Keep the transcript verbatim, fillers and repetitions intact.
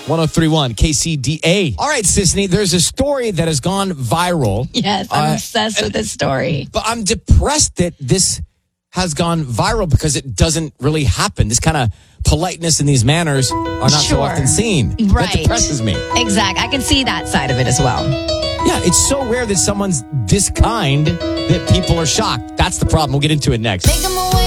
one oh three point one K C D A. All right, Sisney, there's a story that has gone viral. Yes, I'm Uh, obsessed with this story. But I'm depressed that this has gone viral because it doesn't really happen. This kind of politeness and these manners are not so Sure. often seen. Right. That depresses me. Exact. I can see that side of it as well. Yeah, it's so rare that someone's this kind that people are shocked. That's the problem. We'll get into it next. Take 'em away.